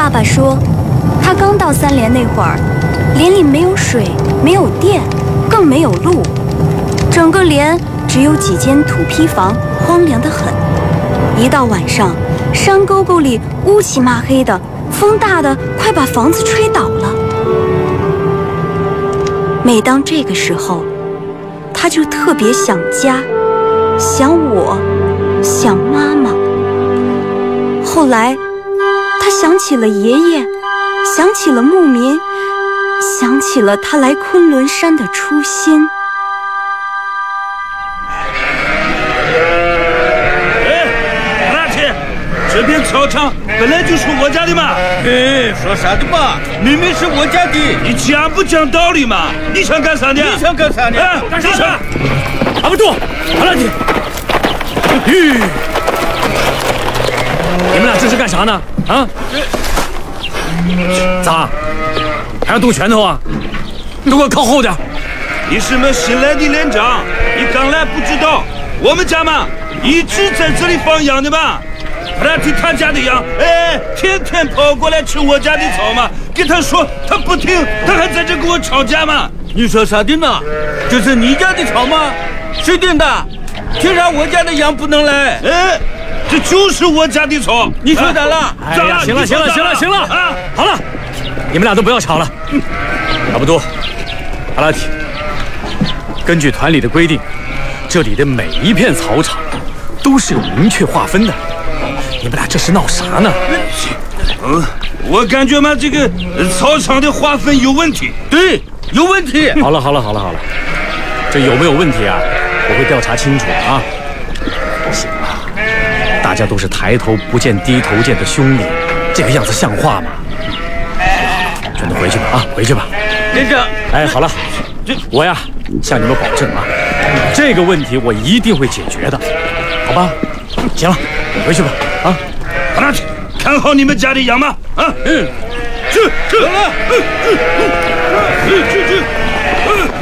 爸爸说，他刚到三连那会儿，连里没有水，没有电，更没有路，整个连只有几间土坯房，荒凉得很。一到晚上，山沟沟里乌漆嘛黑的，风大的快把房子吹倒了。每当这个时候，他就特别想家，想我，想妈妈。后来他想起了爷爷，想起了牧民，想起了他来昆仑山的初心。 这片草场本来就是我家的嘛！ 哎，说啥的嘛？明明是我家的！ 你讲不讲道理嘛？你想干啥呢？ 你想干啥呢？ 干啥呢？ 阿不住！阿拉提！你们俩这是干啥呢？啊？咋？还要动拳头啊？你都给我靠后点！ 你是么新来的连长？你刚来不知道，我们家嘛一直在这里放羊的嘛。不然听他家的羊，天天跑过来吃我家的草嘛。跟他说，他不听，他还在这跟我吵架嘛。 你说啥的呢？这是你家的草吗？是的，凭啥我家的羊不能来？ 这就是我家的草。 你说咋了？ 哎呀，行了啊！好了，你们俩都不要吵了。阿不多，阿拉提，根据团里的规定，这里的每一片草场都是有明确划分的。你们俩这是闹啥呢？ 我感觉嘛，这个草场的划分有问题。 对，有问题。 好了，这有没有问题啊？我会调查清楚啊。行了，大家都是抬头不见低头见的兄弟，这个样子像话吗？全都回去吧啊，回去吧。 连长， 哎，好了，我呀向你们保证啊，这个问题我一定会解决的，好吧？行了，回去吧啊。 好了，看好你们家的羊嘛啊。 走了。 去。